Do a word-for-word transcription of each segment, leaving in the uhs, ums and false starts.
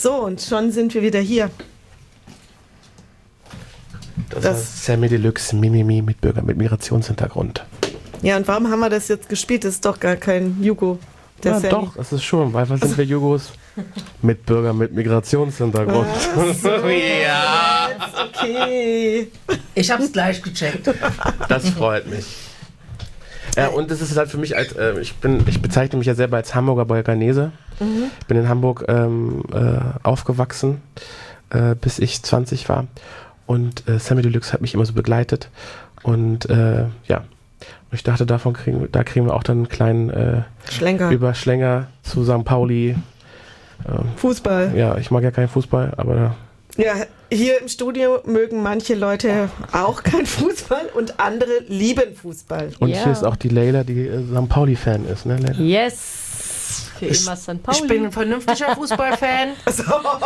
So, und schon sind wir wieder hier. Das, Das- ist Samy Deluxe Mimimi mit Bürger mit Migrationshintergrund. Ja, und warum haben wir das jetzt gespielt? Das ist doch gar kein Jugo. Der Ja, Sammy. doch, das ist schon, weil was sind wir Jugos? Mit Bürger mit Migrationshintergrund. Ja. Okay. Ich hab's gleich gecheckt. Das freut mich. Ja, und das ist halt für mich als, äh, ich bin, ich bezeichne mich ja selber als Hamburger Balkanese. Mhm. Ich bin in Hamburg ähm, äh, aufgewachsen, äh, bis ich zwanzig war. Und äh, Samy Deluxe hat mich immer so begleitet. Und äh, ja, ich dachte, davon kriegen, da kriegen wir auch dann einen kleinen äh, Schlenker. Überschlänger zu Sankt Pauli. Ähm, Fußball. ja, ich mag ja keinen Fußball, aber Ja, hier im Studio mögen manche Leute auch kein Fußball und andere lieben Fußball. und Ja. hier ist auch die Leila, die äh, Sankt Pauli-Fan ist, ne, Leila? Yes. Für immer Sankt Pauli. Ich bin ein vernünftiger Fußballfan, Also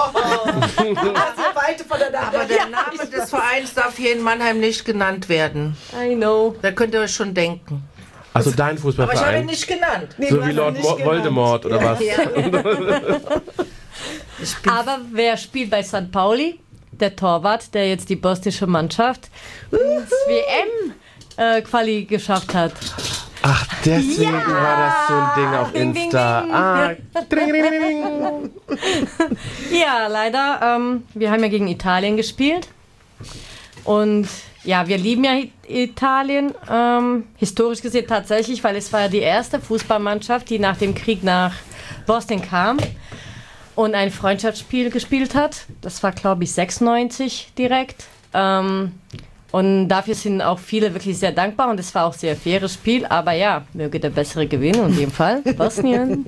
weiter voneinander. aber der Name des Vereins darf hier in Mannheim nicht genannt werden. I know. Da könnt ihr euch schon denken. Also dein Aber ich habe Fußballverein. ihn nicht genannt. Nee, So du wie hast ihn Lord nicht Mo- genannt. Voldemort oder was? Ja. Ich bin Aber wer spielt bei Sankt Pauli? Der Torwart, der jetzt die bosnische Mannschaft ins W M-Quali geschafft hat. Ach, deswegen Ja. war das so ein Ding auf Ding, ding, Insta. ding. Ah, dring, dring, dring, dring. Ja, leider. Ähm, wir haben ja gegen Italien gespielt. Und ja, wir lieben ja I- Italien. Ähm, historisch gesehen tatsächlich, weil es war ja die erste Fußballmannschaft, die nach dem Krieg nach Bosnien kam und ein Freundschaftsspiel gespielt hat. Das war, glaube ich, sechsundneunzig direkt. Ähm, und dafür sind auch viele wirklich sehr dankbar und es war auch ein sehr faires Spiel. Aber ja, möge der Bessere gewinnen, in dem Fall Bosnien.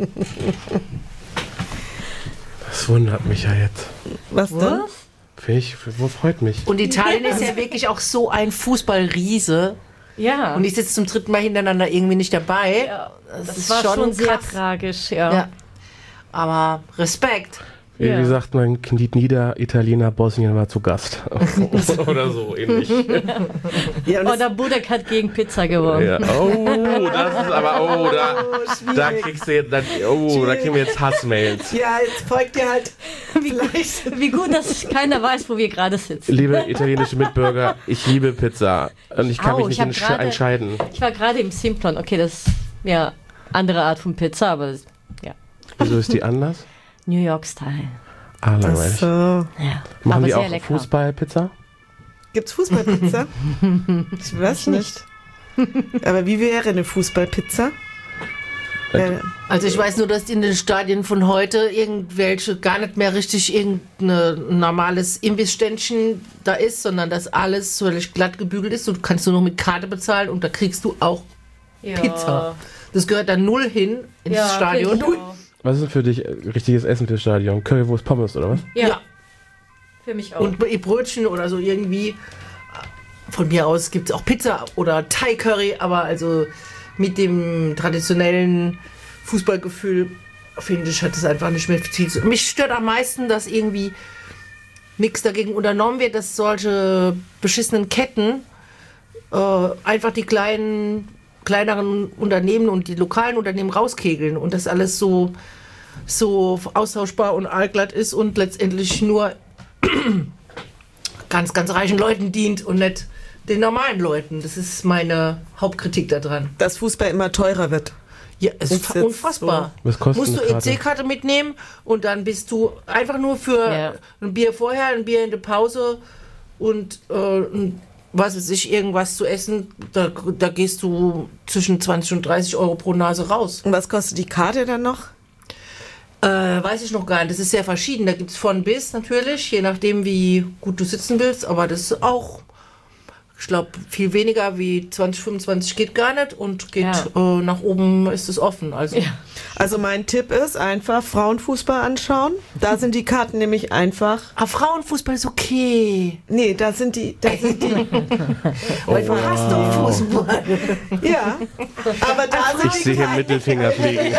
Das wundert mich ja jetzt. Was denn? Finde ich, wo freut mich? Und Italien ist ja wirklich auch so ein Fußballriese. Ja, Und ich sitze zum dritten Mal hintereinander irgendwie nicht dabei. ja Das, das, ist war schon, schon, sehr krass. tragisch. Ja. Ja. Aber Respekt. Wie Ja. sagt man, kniet nieder, Italiener, Bosnien war zu Gast. Oder so ähnlich. Ja, und das, Oder Budek hat gegen Pizza gewonnen. Ja. Oh, das ist aber, oh, da, schwierig. da kriegst du jetzt, da, oh, da kriegen wir jetzt Hassmails. ja, jetzt folgt dir halt vielleicht. Wie gut, dass keiner weiß, wo wir gerade sitzen. Liebe italienische Mitbürger, ich liebe Pizza. Und ich kann Au, mich nicht ich hab entsch gerade- entscheiden. Ich war gerade im Simplon. Okay, das ist ja andere Art von Pizza, aber ja. Wieso ist die anders? New York Style. Ah, langweilig. So. Ja. Machen aber die sehr auch lecker. Fußballpizza? Gibt's Fußballpizza? Ich weiß nicht. Aber wie wäre eine Fußballpizza? Äh, Also ich weiß nur, dass in den Stadien von heute irgendwelche gar nicht mehr richtig irgendein normales Imbissständchen da ist, sondern dass alles völlig glatt gebügelt ist. Du kannst nur noch mit Karte bezahlen und da kriegst du auch Ja. Pizza. Das gehört dann null hin ins Ja, Stadion. finde ich auch. Was ist denn für dich äh, richtiges Essen fürs Stadion? Currywurst, Pommes oder was? Ja, Ja. für mich auch. Und Brötchen oder so irgendwie. Von mir aus gibt es auch Pizza oder Thai Curry, aber also mit dem traditionellen Fußballgefühl, finde ich, hat es einfach nicht mehr viel zu. Mich stört am meisten, dass irgendwie nichts dagegen unternommen wird, dass solche beschissenen Ketten äh, einfach die kleinen, kleineren Unternehmen und die lokalen Unternehmen rauskegeln und das alles so, so austauschbar und allglatt ist und letztendlich nur ganz, ganz reichen Leuten dient und nicht den normalen Leuten. Das ist meine Hauptkritik daran. dass Fußball immer teurer wird. Ja, es Ist ist jetzt unfassbar. so. Was kostet Musst du eine Karte? E C-Karte mitnehmen und dann bist du einfach nur für Ja. ein Bier vorher, ein Bier in der Pause und äh, ein, was weiß ich, irgendwas zu essen. Da, da gehst du zwischen zwanzig und dreißig Euro pro Nase raus. Und was kostet die Karte dann noch? Äh, weiß ich noch gar nicht. Das ist sehr verschieden. Da gibt es von bis natürlich, je nachdem, wie gut du sitzen willst. Aber das ist auch, ich glaube, viel weniger wie zwanzig, fünfundzwanzig geht gar nicht. Und geht Ja. äh, nach oben ist es offen. Also Ja. Also mein Tipp ist einfach Frauenfußball anschauen. Da sind die Karten nämlich einfach. ah, Frauenfußball ist okay. Nee, da sind die. Da sind die Weil du hast doch Fußball. ja. Aber da sind Ich die sehe hier Karten- Mittelfinger fliegen.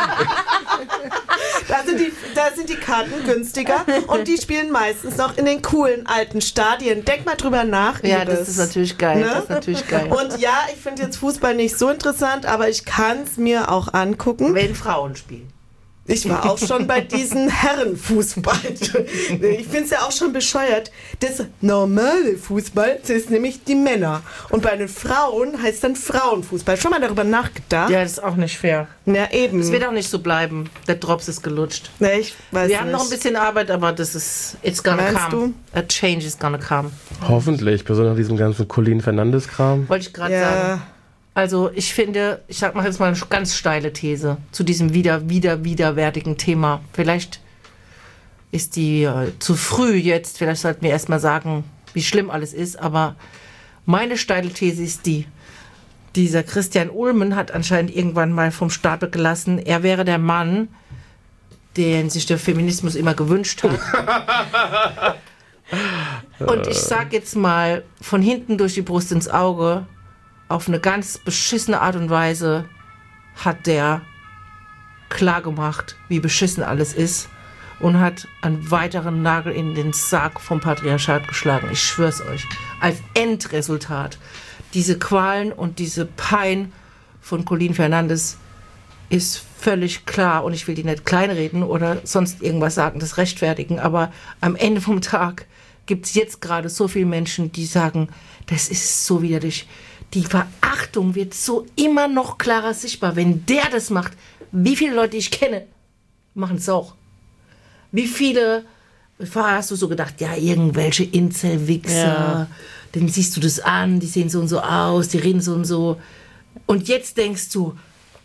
Da sind, die, da sind die Karten günstiger und die spielen meistens noch in den coolen alten Stadien. Denk mal drüber nach. Ja, Iris. das ist natürlich geil. Ne? Das ist natürlich geil. Und ja, ich finde jetzt Fußball nicht so interessant, aber ich kann es mir auch angucken. wenn Frauen spielen. Ich war auch schon bei diesem Herrenfußball. Ich finde es ja auch schon bescheuert. Das normale Fußball, das ist nämlich die Männer. Und bei den Frauen heißt dann Frauenfußball. Schon mal darüber nachgedacht? Ja, das ist auch nicht fair. Ja, eben. Es wird auch nicht so bleiben. Der Drops ist gelutscht. Ja, ich weiß Wir nicht. haben noch ein bisschen Arbeit, aber das ist, it's gonna Meinst come. A change is gonna come. Hoffentlich, besonders nach diesem ganzen Colin Fernandes-Kram. Wollte ich gerade Ja. sagen. Also ich finde, ich sag mal jetzt mal eine ganz steile These zu diesem wieder, wieder, widerwärtigen Thema. Vielleicht ist die äh, zu früh jetzt, vielleicht sollten wir erstmal sagen, wie schlimm alles ist, aber meine steile These ist die, dieser Christian Ulmen hat anscheinend irgendwann mal vom Stapel gelassen, er wäre der Mann, den sich der Feminismus immer gewünscht hat. Und ich sag jetzt mal, von hinten durch die Brust ins Auge, auf eine ganz beschissene Art und Weise hat der klargemacht, wie beschissen alles ist und hat einen weiteren Nagel in den Sarg vom Patriarchat geschlagen. Ich schwör's euch. Als Endresultat. Diese Qualen und diese Pein von Colin Fernandes ist völlig klar und ich will die nicht kleinreden oder sonst irgendwas sagen, das rechtfertigen, aber am Ende vom Tag gibt es jetzt gerade so viele Menschen, die sagen, das ist so widerlich. Die Verachtung wird so immer noch klarer sichtbar. Wenn der das macht, wie viele Leute ich kenne, machen es auch. Wie viele, vorher hast du so gedacht, ja, irgendwelche Incel-Wichser, Ja. denen siehst du das an, die sehen so und so aus, die reden so und so. Und jetzt denkst du,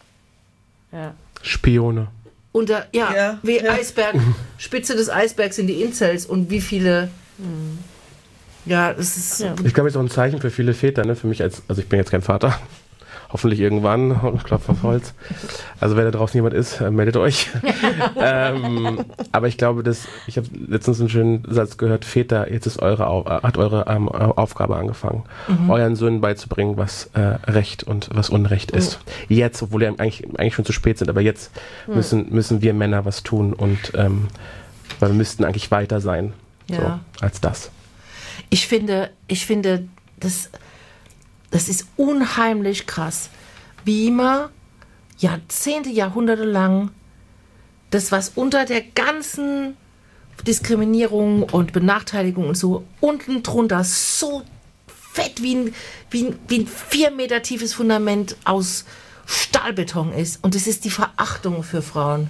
Ja. Spione. unter, ja, Ja, wie ja. Eisberg, Spitze des Eisbergs sind die Incels und wie viele, ja, das ist, Ja. Ich glaube, es ist auch ein Zeichen für viele Väter, ne? Für mich als, also ich bin jetzt kein Vater. Hoffentlich irgendwann, Klopf auf Holz. Also wenn da draußen jemand ist, äh, meldet euch. ähm, aber ich glaube, dass, ich habe letztens einen schönen Satz gehört, Väter, jetzt ist eure, Au- äh, hat eure ähm, Aufgabe angefangen, euren Söhnen beizubringen, was äh, Recht und was Unrecht ist. Jetzt, obwohl wir eigentlich, eigentlich schon zu spät sind, aber jetzt müssen, müssen wir Männer was tun und ähm, weil wir müssten eigentlich weiter sein, Ja. so, als das. Ich finde, ich finde, das, das ist unheimlich krass, wie man Jahrzehnte, Jahrhunderte lang das, was unter der ganzen Diskriminierung und Benachteiligung und so unten drunter so fett wie ein, wie ein, wie ein vier Meter tiefes Fundament aus Stahlbeton ist. Und das ist die Verachtung für Frauen.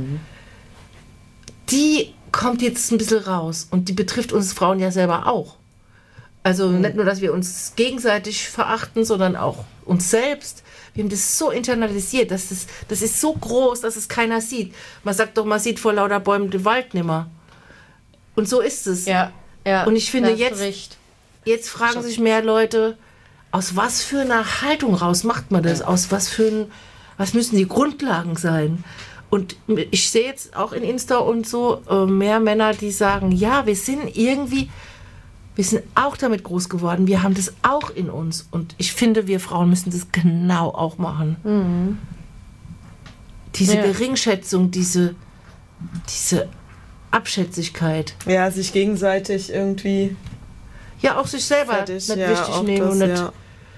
Die kommt jetzt ein bisschen raus und die betrifft uns Frauen ja selber auch. Also nicht nur, dass wir uns gegenseitig verachten, sondern auch uns selbst. Wir haben das so internalisiert, dass das, das ist so groß, dass es keiner sieht. Man sagt doch, man sieht vor lauter Bäumen den Wald nimmer. Und so ist es. Ja, ja. Und ich finde da hast du jetzt- recht. Jetzt fragen sich mehr Leute, aus was für einer Haltung raus macht man das? Aus was für ein, was müssen die Grundlagen sein? Und ich sehe jetzt auch in Insta und so äh, mehr Männer, die sagen, ja, wir sind irgendwie, wir sind auch damit groß geworden, wir haben das auch in uns. Und ich finde, wir Frauen müssen das genau auch machen. Diese Ja. Geringschätzung, diese, diese Abschätzigkeit. Ja, sich gegenseitig irgendwie Ja, auch sich selber fertig. nicht Ja, wichtig auch nehmen. das, und nicht, ja.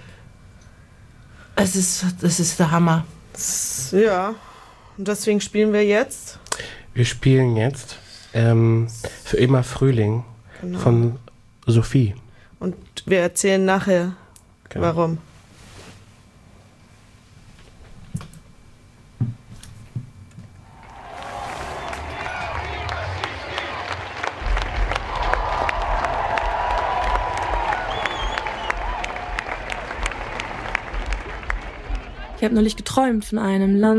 es ist, das ist der Hammer. Ja, und deswegen spielen wir jetzt. Wir spielen jetzt ähm, für immer Frühling Genau. von Sophie. Und wir erzählen nachher, Genau. warum. Ich habe neulich geträumt von einem Land,